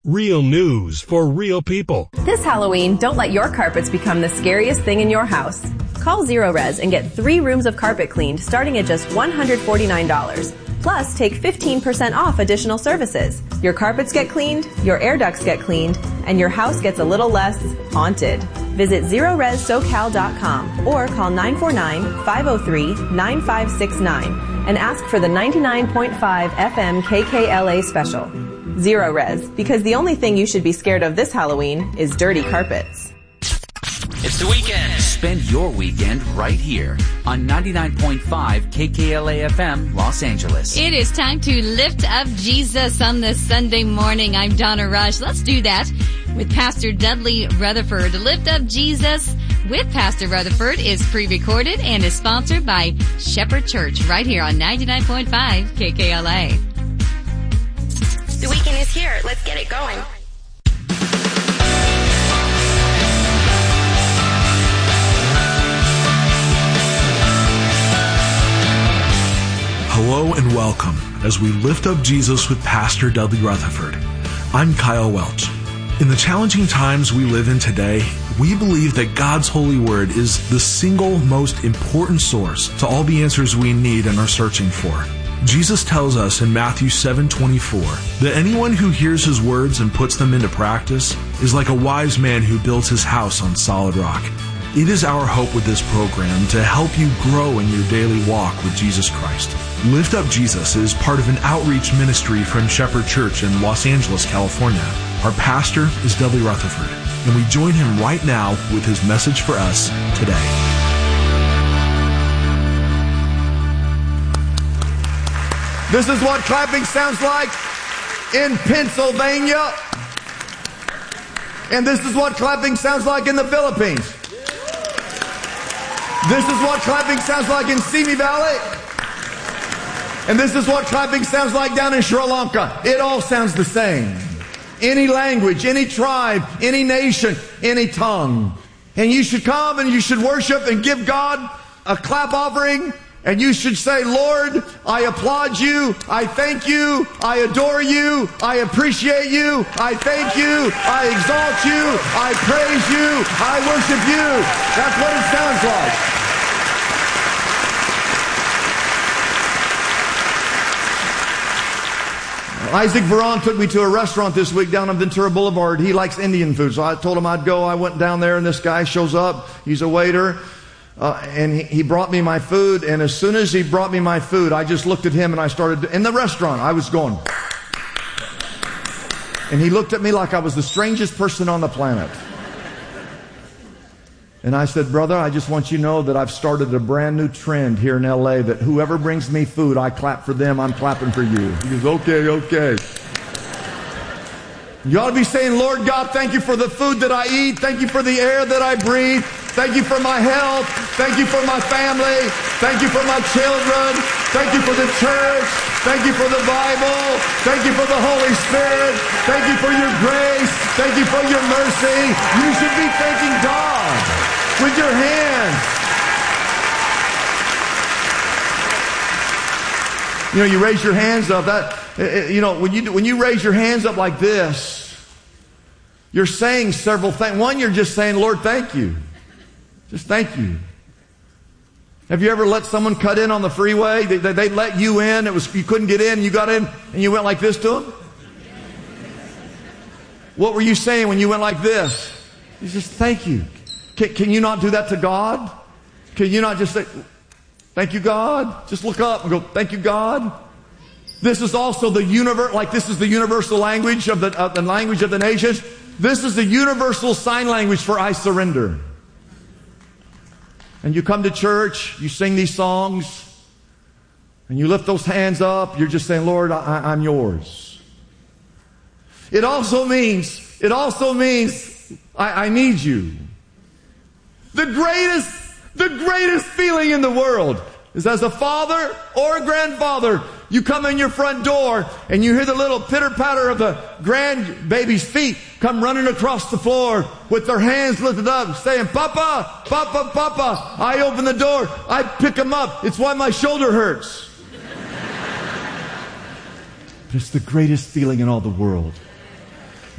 Real news for real people. This Halloween, don't let your carpets become the scariest thing in your house. Call Zero Res and get 3 rooms of carpet cleaned starting at just $149. Plus, take 15% off additional services. Your carpets get cleaned, your air ducts get cleaned, and your house gets a little less haunted. Visit ZeroResSoCal.com or call 949-503-9569 and ask for the 99.5 FM KKLA special. Zero Res, because the only thing you should be scared of this Halloween is dirty carpets. It's the weekend. Spend your weekend right here on 99.5 KKLA FM, Los Angeles. It is time to lift up Jesus on this Sunday morning. I'm Donna Rush. Let's do that with Pastor Dudley Rutherford. Lift Up Jesus with Pastor Rutherford is pre-recorded and is sponsored by Shepherd Church right here on 99.5 KKLA. The weekend is here. Let's get it going. Hello and welcome as we lift up Jesus with Pastor Dudley Rutherford. I'm Kyle Welch. In the challenging times we live in today, we believe that God's holy word is the single most important source to all the answers we need and are searching for. Jesus tells us in Matthew 7:24 that anyone who hears his words and puts them into practice is like a wise man who builds his house on solid rock. It is our hope with this program to help you grow in your daily walk with Jesus Christ. Lift Up Jesus is part of an outreach ministry from Shepherd Church in Los Angeles, California. Our pastor is Dudley Rutherford, and we join him right now with his message for us today. This is what clapping sounds like in Pennsylvania. And this is what clapping sounds like in the Philippines. This is what clapping sounds like in Simi Valley. And this is what clapping sounds like down in Sri Lanka. It all sounds the same. Any language, any tribe, any nation, any tongue. And you should come and you should worship and give God a clap offering. And you should say, Lord, I applaud you, I thank you, I adore you, I appreciate you, I thank you, I exalt you, I praise you, I worship you. That's what it sounds like. Isaac Veron took me to a restaurant this week down on Ventura Boulevard. He likes Indian food, so I told him I'd go. I went down there, and this guy shows up. He's a waiter. And he brought me my food, and as soon as he brought me my food, I just looked at him and I started, in the restaurant, I was going. And he looked at me like I was the strangest person on the planet. And I said, brother, I just want you to know that I've started a brand new trend here in LA that whoever brings me food, I clap for them, I'm clapping for you. He goes, okay. You ought to be saying, Lord God, thank you for the food that I eat. Thank you for the air that I breathe. Thank you for my health. Thank you for my family. Thank you for my children. Thank you for the church. Thank you for the Bible. Thank you for the Holy Spirit. Thank you for your grace. Thank you for your mercy. You should be thanking God with your hands. You know, you raise your hands up. When you raise your hands up like this, you're saying several things. One, you're just saying, Lord, thank you. Just thank you. Have you ever let someone cut in on the freeway? They let you in. You couldn't get in. You got in and you went like this to them? What were you saying when you went like this? You just thank you. Can you not do that to God? Can you not just say, thank you, God? Just look up and go, thank you, God. This is also the universe, like this is the universal language of the language of the nations. This is the universal sign language for I surrender. And you come to church, you sing these songs, and you lift those hands up, you're just saying, Lord, I'm yours. It also means I need you. The greatest feeling in the world is as a father or a grandfather, you come in your front door and you hear the little pitter-patter of the grandbaby's feet come running across the floor with their hands lifted up saying, Papa, Papa, Papa. I open the door. I pick them up. It's why my shoulder hurts. But it's the greatest feeling in all the world.